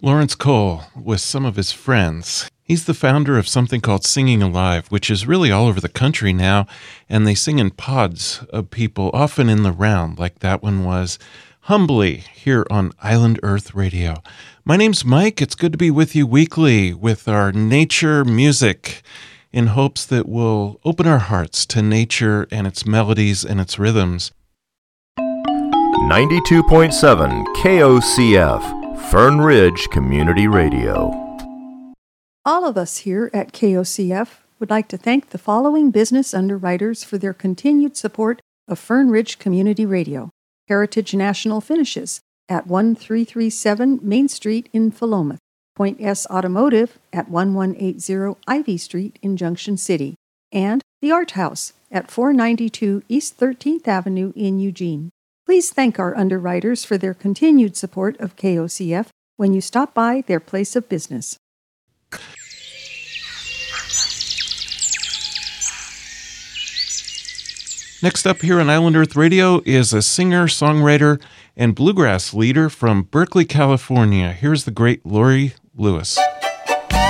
Lawrence Cole with some of his friends. He's the founder of something called Singing Alive, which is really all over the country now, and they sing in pods of people, often in the round, like that one was, humbly here on Island Earth Radio. My name's Mike. It's good to be with you weekly with our nature music in hopes that we'll open our hearts to nature and its melodies and its rhythms. 92.7 KOCF, Fern Ridge Community Radio. All of us here at KOCF would like to thank the following business underwriters for their continued support of Fern Ridge Community Radio. Heritage National Finishes at 1337 Main Street in Philomath. Point S Automotive at 1180 Ivy Street in Junction City. And The Art House at 492 East 13th Avenue in Eugene. Please thank our underwriters for their continued support of KOCF when you stop by their place of business. Next up here on Island Earth Radio is a singer, songwriter, and bluegrass leader from Berkeley, California. Here's the great Lori Lewis.